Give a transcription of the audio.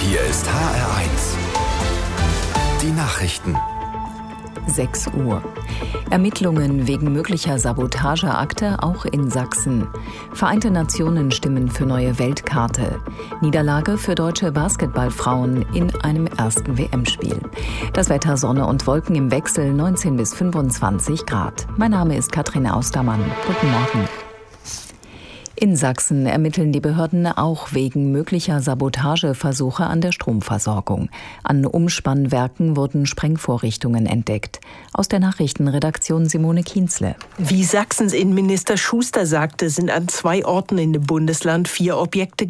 Hier ist HR1. Die Nachrichten. 6 Uhr. Ermittlungen wegen möglicher Sabotageakte auch in Sachsen. Vereinte Nationen stimmen für neue Weltkarte. Niederlage für deutsche Basketballfrauen in einem ersten WM-Spiel. Das Wetter: Sonne und Wolken im Wechsel, 19 bis 25 Grad. Mein Name ist Katrin Austermann. Guten Morgen. In Sachsen ermitteln die Behörden auch wegen möglicher Sabotageversuche an der Stromversorgung. An Umspannwerken wurden Sprengvorrichtungen entdeckt. Aus der Nachrichtenredaktion Simone Kienzle. Wie Sachsens Innenminister Schuster sagte, sind an 2 Orten in dem Bundesland 4 Objekte